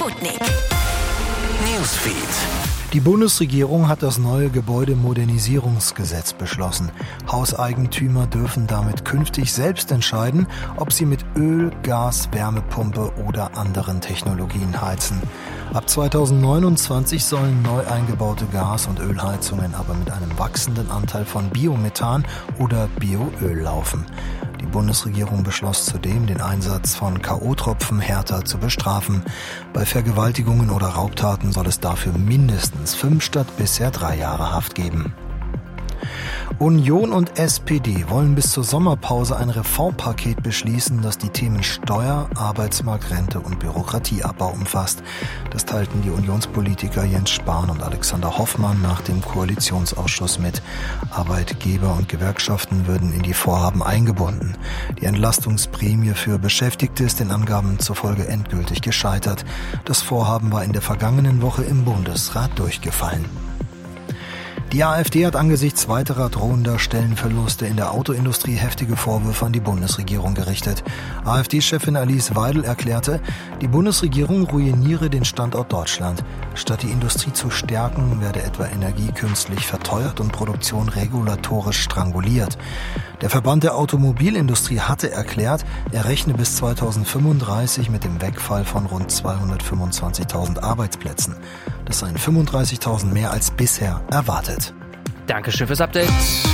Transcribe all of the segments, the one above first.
Sputnik. Newsfeed. Die Bundesregierung hat das neue Gebäudemodernisierungsgesetz beschlossen. Hauseigentümer dürfen damit künftig selbst entscheiden, ob sie mit Öl, Gas, Wärmepumpe oder anderen Technologien heizen. Ab 2029 sollen neu eingebaute Gas- und Ölheizungen aber mit einem wachsenden Anteil von Biomethan oder Bioöl laufen. Die Bundesregierung beschloss zudem, den Einsatz von K.O.-Tropfen härter zu bestrafen. Bei Vergewaltigungen oder Raubtaten soll es dafür mindestens 5 statt bisher 3 Jahre Haft geben. Union und SPD wollen bis zur Sommerpause ein Reformpaket beschließen, das die Themen Steuer, Arbeitsmarkt, Rente und Bürokratieabbau umfasst. Das teilten die Unionspolitiker Jens Spahn und Alexander Hoffmann nach dem Koalitionsausschuss mit. Arbeitgeber und Gewerkschaften würden in die Vorhaben eingebunden. Die Entlastungsprämie für Beschäftigte ist den Angaben zufolge endgültig gescheitert. Das Vorhaben war in der vergangenen Woche im Bundesrat durchgefallen. Die AfD hat angesichts weiterer drohender Stellenverluste in der Autoindustrie heftige Vorwürfe an die Bundesregierung gerichtet. AfD-Chefin Alice Weidel erklärte, die Bundesregierung ruiniere den Standort Deutschland. Statt die Industrie zu stärken, werde etwa Energie künstlich verteuert und Produktion regulatorisch stranguliert. Der Verband der Automobilindustrie hatte erklärt, er rechne bis 2035 mit dem Wegfall von rund 225.000 Arbeitsplätzen. Das seien 35.000 mehr als bisher erwartet. Dankeschön fürs Update.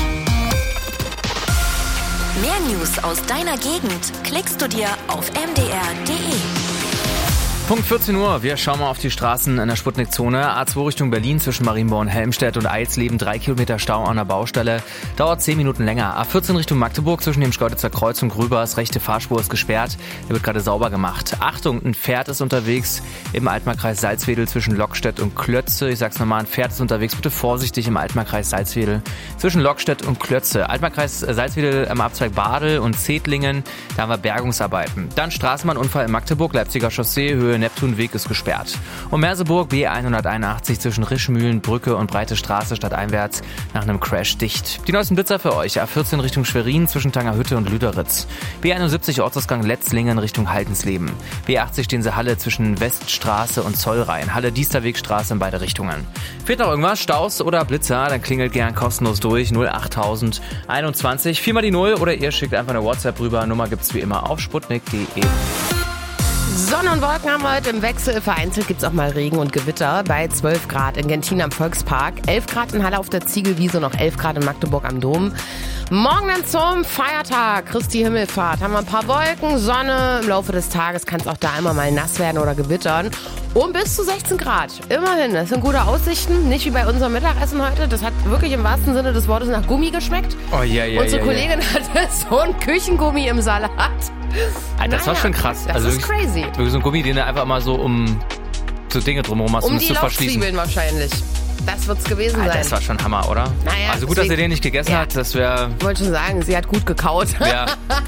Mehr News aus deiner Gegend klickst du dir auf mdr.de. Punkt 14 Uhr, wir schauen mal auf die Straßen in der Sputnik-Zone. A2 Richtung Berlin zwischen Marienborn, Helmstedt und Eilsleben, 3 Kilometer Stau an der Baustelle. Dauert 10 Minuten länger. A14 Richtung Magdeburg zwischen dem Schkeuditzer Kreuz und Grübers, rechte Fahrspur ist gesperrt. Der wird gerade sauber gemacht. Achtung, ein Pferd ist unterwegs im Altmarkkreis Salzwedel zwischen Lockstedt und Klötze. Ich sag's nochmal, ein Pferd ist unterwegs. Bitte vorsichtig im Altmarkkreis Salzwedel zwischen Lockstedt und Klötze. Altmarkkreis Salzwedel am Abzweig Badel und Zedlingen, da haben wir Bergungsarbeiten. Dann Straßenbahnunfall in Magdeburg, Leipziger Chaussee, Höhe Neptunweg ist gesperrt. Und Merseburg B181 zwischen Rischmühlen, Brücke und Breite Straße stadteinwärts nach einem Crash dicht. Die neuesten Blitzer für euch. A14 Richtung Schwerin zwischen Tangerhütte und Lüderitz. B71 Ortsausgang Letzlingen Richtung Haldensleben. B80 Steense-Halle zwischen Weststraße und Zollrhein. Halle-Diesterwegstraße in beide Richtungen. Fehlt noch irgendwas? Staus oder Blitzer? Dann klingelt gern kostenlos durch 08021. 4 mal die 0 oder ihr schickt einfach eine WhatsApp rüber. Nummer gibt's wie immer auf sputnik.de. Sonne und Wolken haben wir heute im Wechsel. Vereinzelt gibt es auch mal Regen und Gewitter bei 12 Grad in Gentin am Volkspark, 11 Grad in Halle auf der Ziegelwiese, noch 11 Grad in Magdeburg am Dom. Morgen dann zum Feiertag, Christi Himmelfahrt, haben wir ein paar Wolken, Sonne. Im Laufe des Tages kann es auch da immer mal nass werden oder gewittern. Und bis zu 16 Grad. Immerhin, das sind gute Aussichten. Nicht wie bei unserem Mittagessen heute. Das hat wirklich im wahrsten Sinne des Wortes nach Gummi geschmeckt. Oh, ja, Unsere Kollegin hatte so ein Küchengummi im Salat. Alter, das war schon krass. Das ist crazy. Wirklich so ein Gummi, den er einfach mal so um so Dinge drumherum hast, um es zu verschließen. Zwiebeln wahrscheinlich. Das wird's gewesen sein. Das war schon Hammer, oder? Naja, also gut, dass er den nicht gegessen hat. Das wäre... Ich wollte schon sagen, sie hat gut gekaut. Ja,